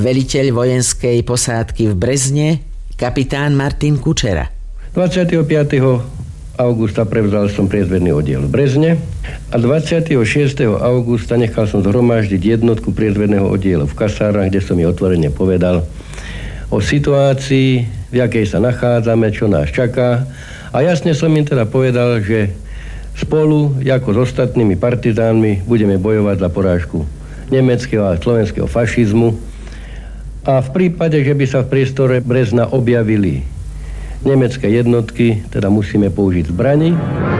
Veliteľ vojenskej posádky v Brezne, kapitán Martin Kučera. 25. augusta prevzal som priezvedný oddiel v Brezne a 26. augusta nechal som zhromaždiť jednotku priezvedného oddielu v kasárnach, kde som mi otvorene povedal o situácii, v jakej sa nachádzame, čo nás čaká. A jasne som im teda povedal, že spolu, ako s ostatnými partizánmi, budeme bojovať za porážku nemeckého a slovenského fašizmu. A v prípade, že by sa v priestore Brezna objavili nemecké jednotky, teda musíme použiť zbrani.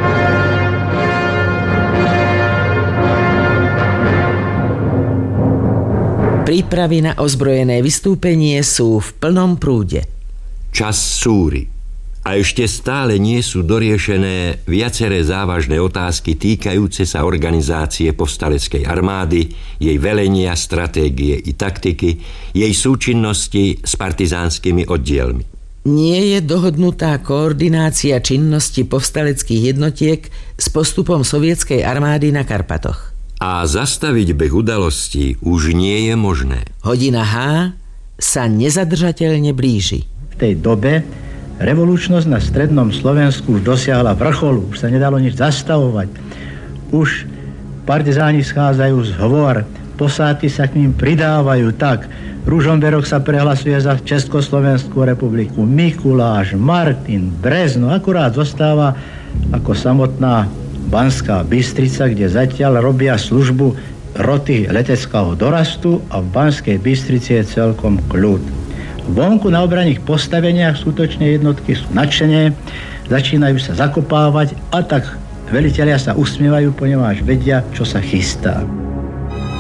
Prípravy na ozbrojené vystúpenie sú v plnom prúde. Čas súri. A ešte stále nie sú doriešené viaceré závažné otázky týkajúce sa organizácie povstaleckej armády, jej velenia, stratégie i taktiky, jej súčinnosti s partizánskymi oddielmi. Nie je dohodnutá koordinácia činnosti povstaleckých jednotiek s postupom sovietskej armády na Karpatoch. A zastaviť beh udalostí už nie je možné. Hodina H sa nezadržateľne blíži. V tej dobe revolučnosť na strednom Slovensku už dosiahla vrcholu, už sa nedalo nič zastavovať. Už partizáni schádzajú z hôr, posádky sa k ním pridávajú tak. Ružomberok sa prehlasuje za Československú republiku, Mikuláš, Martin, Brezno, akurát zostáva ako samotná Banská Bystrica, kde zatiaľ robia službu roty leteckého dorastu a v Banskej Bystrici je celkom kľud. Vonku na obranných postaveniach skutočne jednotky sú nadšené, začínajú sa zakopávať a tak velitelia sa usmievajú, ponieważ vedia, čo sa chystá.